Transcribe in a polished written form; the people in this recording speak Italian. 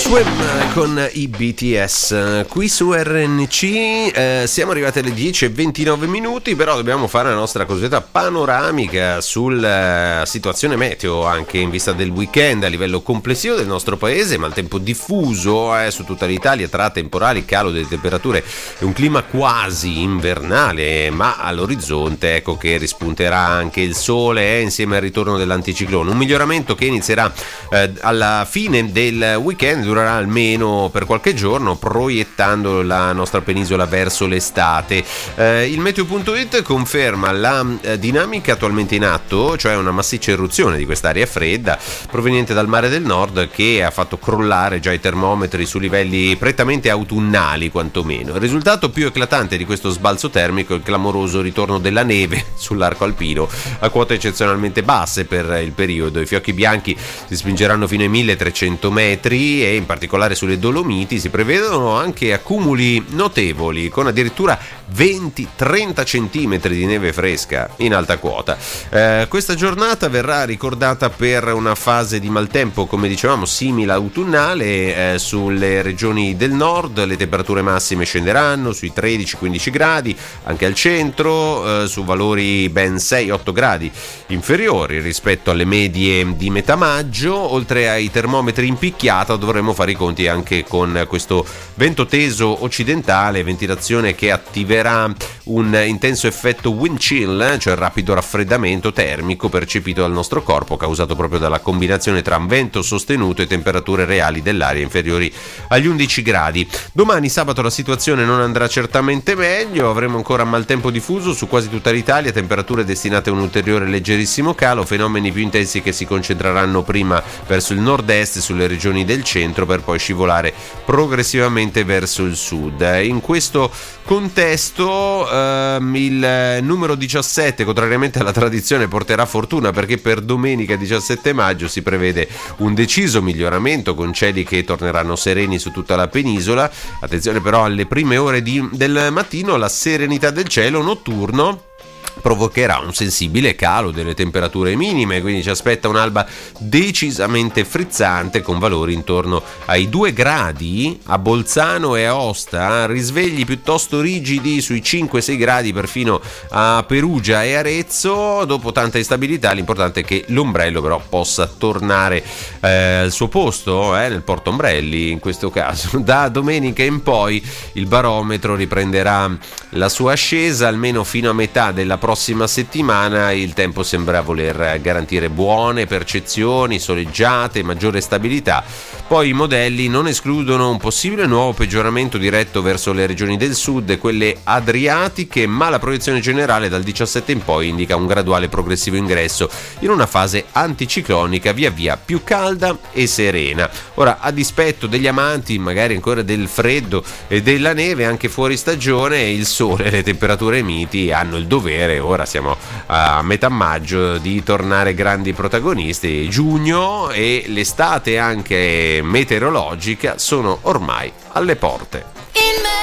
Swim con i BTS qui su RNC. Siamo arrivati alle 10:29, però dobbiamo fare la nostra cosiddetta panoramica sulla situazione meteo anche in vista del weekend a livello complessivo del nostro paese, maltempo diffuso su tutta l'Italia tra temporali, calo delle temperature e un clima quasi invernale, ma all'orizzonte ecco che rispunterà anche il sole insieme al ritorno dell'anticiclone, un miglioramento che inizierà alla fine del weekend, durerà almeno per qualche giorno, proiettando la nostra penisola verso l'estate. Il meteo.it conferma la dinamica attualmente in atto, cioè una massiccia eruzione di quest'aria fredda proveniente dal mare del nord che ha fatto crollare già i termometri su livelli prettamente autunnali quantomeno. Il risultato più eclatante di questo sbalzo termico è il clamoroso ritorno della neve sull'arco alpino a quote eccezionalmente basse per il periodo. I fiocchi bianchi si spingeranno fino ai 1300 metri e in particolare sulle Dolomiti si prevedono anche accumuli notevoli con addirittura 20-30 centimetri di neve fresca in alta quota. Questa giornata verrà ricordata per una fase di maltempo, come dicevamo, simile autunnale. Sulle regioni del nord le temperature massime scenderanno sui 13-15 gradi, anche al centro su valori ben 6-8 gradi inferiori rispetto alle medie di metà maggio. Oltre ai termometri in picchiata dovremo fare i conti anche con questo vento teso occidentale, ventilazione che attiverà un intenso effetto wind chill, cioè rapido raffreddamento termico percepito dal nostro corpo, causato proprio dalla combinazione tra vento sostenuto e temperature reali dell'aria inferiori agli 11 gradi. Domani sabato la situazione non andrà certamente meglio, avremo ancora maltempo diffuso su quasi tutta l'Italia, temperature destinate a un ulteriore leggerissimo calo, fenomeni più intensi che si concentreranno prima verso il nord-est, sulle regioni del centro, per poi scivolare progressivamente verso il sud. In questo contesto il numero 17, contrariamente alla tradizione, porterà fortuna, perché per domenica 17 maggio si prevede un deciso miglioramento con cieli che torneranno sereni su tutta la penisola. Attenzione però alle prime ore del mattino, la serenità del cielo notturno provocherà un sensibile calo delle temperature minime, quindi ci aspetta un'alba decisamente frizzante con valori intorno ai 2 gradi a Bolzano e Aosta, risvegli piuttosto rigidi sui 5-6 gradi perfino a Perugia e Arezzo. Dopo tanta instabilità l'importante è che l'ombrello però possa tornare al suo posto nel portaombrelli in questo caso. Da domenica in poi il barometro riprenderà la sua ascesa, almeno fino a metà della prossima settimana il tempo sembra voler garantire buone percezioni, soleggiate, maggiore stabilità. Poi i modelli non escludono un possibile nuovo peggioramento diretto verso le regioni del sud e quelle adriatiche, ma la proiezione generale dal 17 in poi indica un graduale progressivo ingresso in una fase anticiclonica via via più calda e serena. Ora, a dispetto degli amanti magari ancora del freddo e della neve anche fuori stagione, il sole e le temperature miti hanno il dovere, ora siamo a metà maggio, di tornare grandi protagonisti. Giugno e l'estate anche meteorologica sono ormai alle porte.